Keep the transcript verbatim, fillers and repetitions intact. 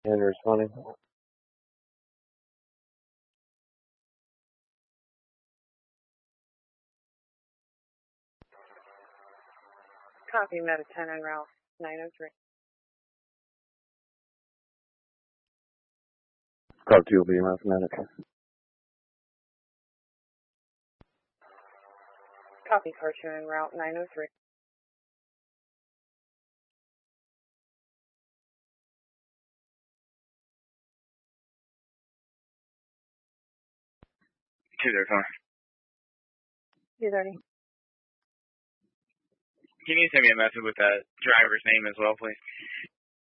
And responding. Copy, Meta ten en route nine oh three. Call two will be mathematic. Copy, Cartoon en route nine oh three. two thirty-four. two thirty. Can you send me a message with that driver's name as well, please?